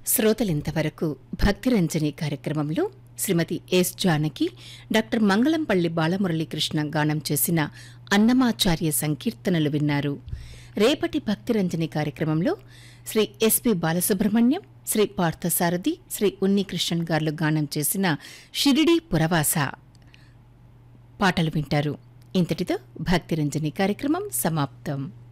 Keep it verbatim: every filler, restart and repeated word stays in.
శ్రోతలింతవరకు భక్తిరంజని కార్యక్రమంలో శ్రీమతి yes Janaki, doctor Mangalampalli Balamuralikrishna గానం చేసిన అన్నమాచార్య సంకీర్తనలు విన్నారు. రేపటి భక్తిరంజని కార్యక్రమంలో శ్రీ ఎస్పి బాలసుబ్రహ్మణ్యం, శ్రీ పార్థసారథి, శ్రీ ఉన్నికృష్ణన్ గార్లు గానం చేసిన షిరిడీ పురవాస పాటలు వింటారు. ఇంతటితో భక్తిరంజని కార్యక్రమం సమాప్తం.